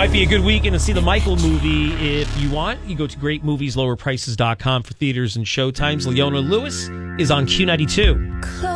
Might be a good weekend to see the Michael movie. If you want, you go to greatmovieslowerprices.com for theaters and showtimes. Leona Lewis is on Q92.